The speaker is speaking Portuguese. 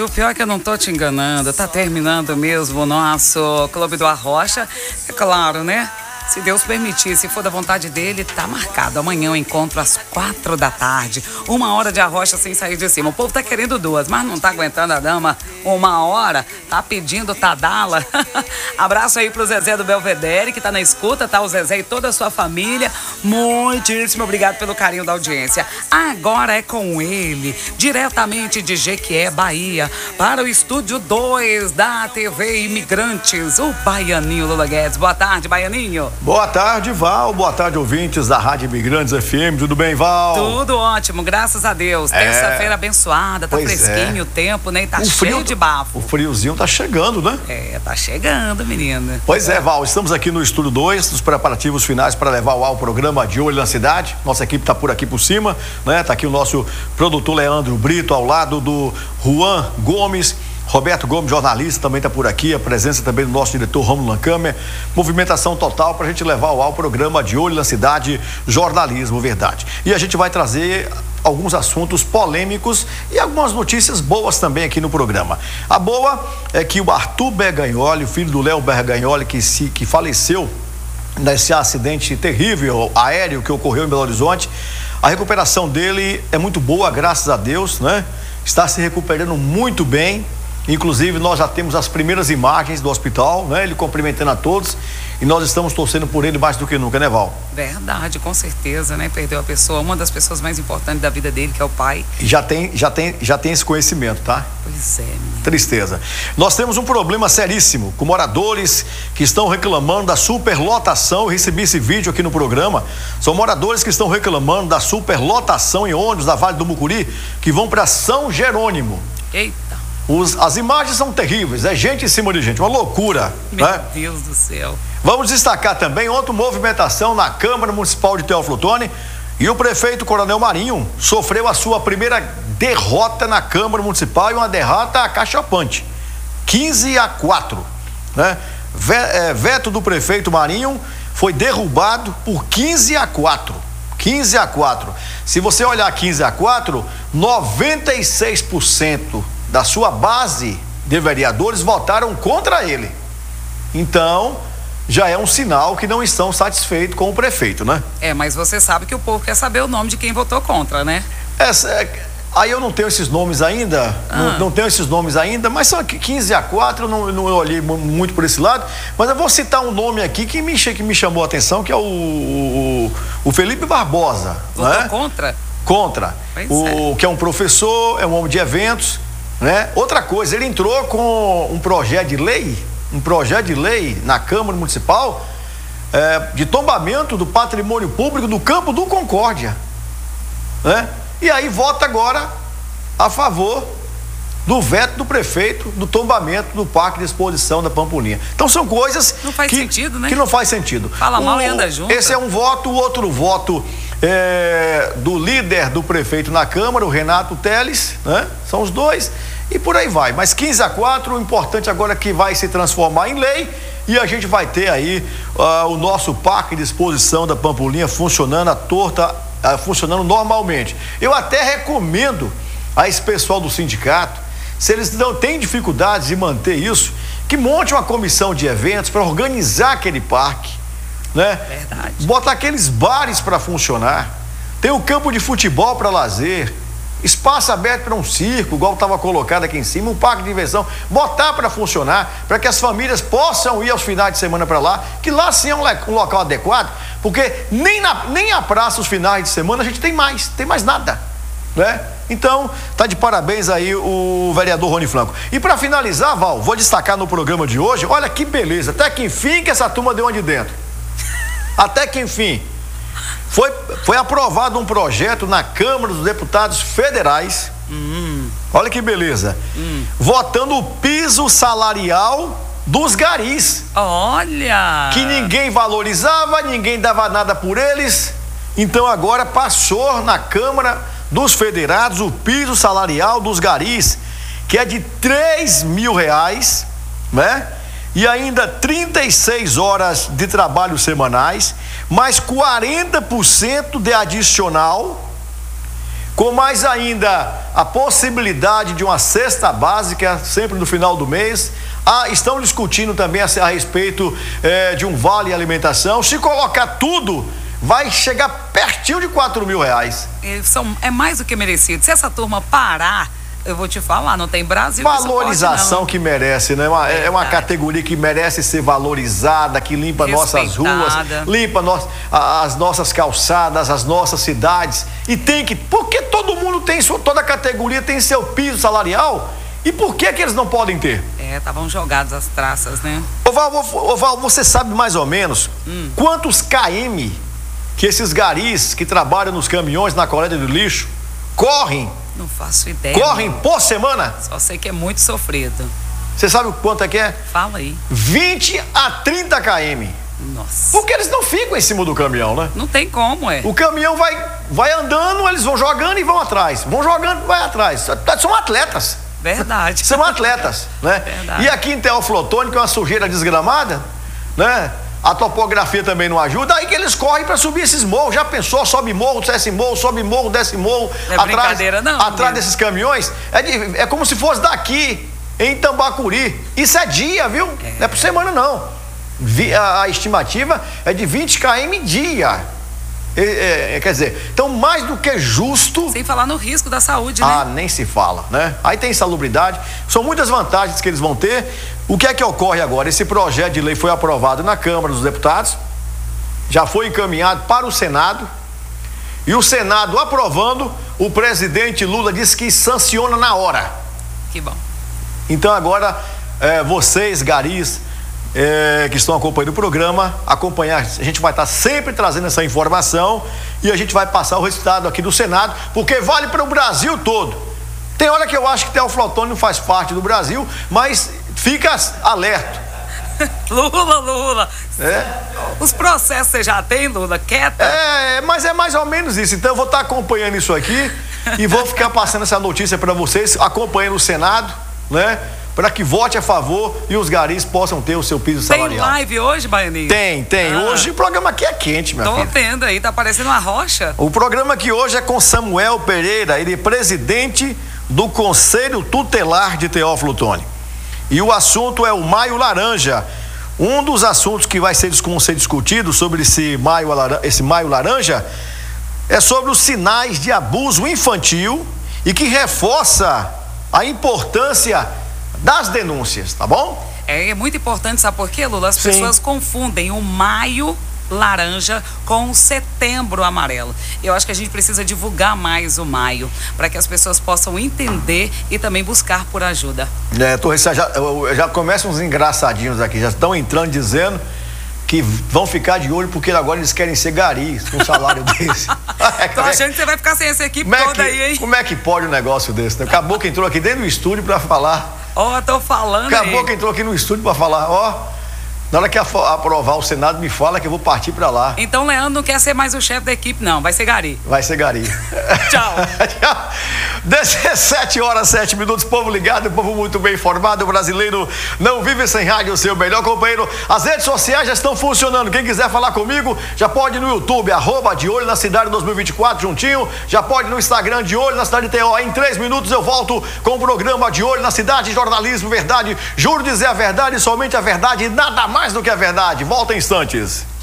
o pior é que eu não tô te enganando. Tá terminando mesmo o nosso Clube do Arrocha. É claro, né? Se Deus permitir, se for da vontade dele, tá marcado. Amanhã eu encontro às 4 da tarde. 1 hora de arrocha sem sair de cima. O povo tá querendo 2, mas não tá aguentando a dama 1 hora. Tá pedindo Tadala. Abraço aí pro Zezé do Belvedere, que tá na escuta, tá? O Zezé e toda a sua família. Muitíssimo obrigado pelo carinho da audiência. Agora é com ele, diretamente de Jequié, Bahia, para o Estúdio 2 da TV Imigrantes, o Baianinho Lula Guedes. Boa tarde, Baianinho. Boa tarde, Val. Boa tarde, ouvintes da Rádio Imigrantes FM. Tudo bem, Val? Tudo ótimo, graças a Deus. Terça-feira abençoada, tá fresquinho o tempo, né? E tá cheio de bafo. O friozinho tá chegando, né? Tá chegando, menina. Pois é, Val. Estamos aqui no Estúdio 2, nos preparativos finais para levar ao programa De Olho na Cidade. Nossa equipe tá por aqui por cima, né? Tá aqui o nosso produtor Leandro Brito, ao lado do Juan Gomes. Roberto Gomes, jornalista, também está por aqui. A presença também do nosso diretor Rômulo Lancâmer. Movimentação total para a gente levar ao programa De Olho na Cidade, jornalismo, verdade. E a gente vai trazer alguns assuntos polêmicos e algumas notícias boas também aqui no programa. A boa é que o Arthur Bergagnoli, o filho do Léo Bergagnoli, que faleceu nesse acidente terrível aéreo que ocorreu em Belo Horizonte, a recuperação dele é muito boa, graças a Deus, né? Está se recuperando muito bem. Inclusive, nós já temos as primeiras imagens do hospital, né? Ele cumprimentando a todos, e nós estamos torcendo por ele mais do que nunca, né, Val? Verdade, com certeza, né? Perdeu a pessoa, uma das pessoas mais importantes da vida dele, que é o pai. E já tem esse conhecimento, tá? Pois é, menina. Tristeza. Nós temos um problema seríssimo com moradores que estão reclamando da superlotação. Eu recebi esse vídeo aqui no programa. São moradores que estão reclamando da superlotação em ônibus da Vale do Mucuri, que vão para São Jerônimo. Eita. As imagens são terríveis, é gente em cima de gente, uma loucura. Meu né? Deus do céu. Vamos destacar também outra movimentação na Câmara Municipal de Teófilo Otoni, e o prefeito Coronel Marinho sofreu a sua primeira derrota na Câmara Municipal, e uma derrota acachapante, 15-4, né? Veto do prefeito Marinho foi derrubado por 15-4. 15-4. Se você olhar 15-4, 96% da sua base de vereadores votaram contra ele. Então, já é um sinal que não estão satisfeitos com o prefeito, né? Mas você sabe que o povo quer saber o nome de quem votou contra, né? Aí eu não tenho esses nomes ainda, não tenho esses nomes ainda, mas são 15-4, eu não olhei muito por esse lado, mas eu vou citar um nome aqui que me chamou a atenção, que é o Felipe Barbosa. Votou né? contra? Contra. Que é um professor, é um homem de eventos, né? Outra coisa, ele entrou com um projeto de lei na Câmara Municipal de tombamento do patrimônio público do Campo do Concórdia, né? E aí vota agora a favor do veto do prefeito do tombamento do Parque de Exposição da Pampulinha. Então são coisas não faz sentido, né? Que não faz sentido. Fala mal e anda junto. Esse é um voto, o outro voto do líder do prefeito na Câmara, o Renato Teles, né? São os dois, e por aí vai. Mas 15-4, o importante agora é que vai se transformar em lei, e a gente vai ter aí o nosso Parque de Exposição da Pampulinha funcionando funcionando normalmente. Eu até recomendo a esse pessoal do sindicato, se eles não têm dificuldades de manter isso, que monte uma comissão de eventos para organizar aquele parque, né? Verdade. Botar aqueles bares para funcionar, tem o campo de futebol para lazer, espaço aberto para um circo, igual estava colocado aqui em cima, um parque de diversão, botar para funcionar, para que as famílias possam ir aos finais de semana para lá, que lá sim é um local adequado, porque nem a praça os finais de semana a gente tem mais nada, né? Então, tá de parabéns aí o vereador Rony Franco. E para finalizar, Val, vou destacar no programa de hoje, olha que beleza, até que enfim que essa turma deu onde dentro. Até que enfim. Foi aprovado um projeto na Câmara dos Deputados Federais. Olha que beleza. Votando o piso salarial dos garis. Olha! Que ninguém valorizava, ninguém dava nada por eles. Então agora passou na Câmara dos Federados o piso salarial dos garis, que é de R$3.000, né? E ainda 36 horas de trabalho semanais, mais 40% de adicional, com mais ainda a possibilidade de uma cesta básica sempre no final do mês. Estão discutindo também a respeito de um vale alimentação. Se colocar tudo, vai chegar pertinho de R$4.000. É mais do que merecido. Se essa turma parar, eu vou te falar, não tem Brasil. Valorização não. Que merece, né? É uma categoria que merece ser valorizada, que limpa nossas ruas, limpa as nossas calçadas, as nossas cidades. E porque todo mundo tem, toda categoria tem seu piso salarial. E por que eles não podem ter? Estavam jogados as traças, né? Ô Val, você sabe mais ou menos quantos km que esses garis que trabalham nos caminhões na coleta do lixo correm? Não faço ideia. Correm por semana? Só sei que é muito sofrido. Você sabe o quanto é que é? Fala aí. 20 a 30 km. Nossa. Porque eles não ficam em cima do caminhão, né? Não tem como, O caminhão vai andando, eles vão jogando e vão atrás. Vão jogando e vai atrás. São atletas. Verdade. São atletas, né? Verdade. E aqui em Teófilo Otoni, que é uma sujeira desgramada, né? A topografia também não ajuda, aí que eles correm para subir esses morros. Já pensou? Sobe morro, desce morro, sobe morro, desce morro. Não é brincadeira, não. Atrás desses caminhões, é como se fosse daqui, em Tambacuri. Isso é dia, viu? Não é por semana, não. A estimativa é de 20 km dia. Quer dizer, então mais do que justo. Sem falar no risco da saúde, né? Nem se fala, né? Aí tem insalubridade, são muitas vantagens que eles vão ter. O que é que ocorre agora? Esse projeto de lei foi aprovado na Câmara dos Deputados, já foi encaminhado para o Senado, e o Senado aprovando, o presidente Lula disse que sanciona na hora. Que bom. Então agora, vocês, garis, que estão acompanhando o programa, a gente vai estar sempre trazendo essa informação e a gente vai passar o resultado aqui do Senado, porque vale para o Brasil todo. Tem hora que eu acho que Teófilo Otoni não faz parte do Brasil, mas fica alerta. Lula. Os processos você já tem, Lula? Quieta? Mas é mais ou menos isso. Então eu vou estar acompanhando isso aqui e vou ficar passando essa notícia para vocês, acompanhando o Senado, né? Para que vote a favor e os garis possam ter o seu piso salarial. Tem live hoje, Baianinho? Tem. Hoje o programa aqui é quente, minha filha. Tô vendo aí, tá parecendo uma rocha. O programa aqui hoje é com Samuel Pereira, ele é presidente do Conselho Tutelar de Teófilo Otoni. E o assunto é o Maio Laranja. Um dos assuntos que vai ser discutido sobre esse Maio Laranja é sobre os sinais de abuso infantil e que reforça a importância das denúncias, tá bom? É muito importante, sabe por quê, Lula? As pessoas confundem o Maio Laranja com o Setembro Amarelo. Eu acho que a gente precisa divulgar mais o maio, para que as pessoas possam entender e também buscar por ajuda. Já começam uns engraçadinhos aqui, já estão entrando dizendo que vão ficar de olho porque agora eles querem ser garis com um salário desse. Tô achando que você vai ficar sem essa equipe toda aí, hein? Como é que pode um negócio desse? Acabou que entrou aqui dentro do estúdio para falar. Tô falando Acabou aí. que entrou aqui no estúdio para falar, na hora que aprovar o Senado, me fala que eu vou partir para lá. Então, Leandro não quer ser mais o chefe da equipe, não. Vai ser gari. Vai ser gari. Tchau. 17h07, povo ligado, povo muito bem informado. O brasileiro não vive sem rádio, o seu melhor companheiro. As redes sociais já estão funcionando. Quem quiser falar comigo, já pode no YouTube, @De Olho na Cidade 2024, juntinho. Já pode no Instagram, De Olho na Cidade TO. Em 3 minutos eu volto com o programa De Olho na Cidade, jornalismo, verdade. Juro dizer a verdade, somente a verdade e nada mais do que a verdade. Volta em instantes.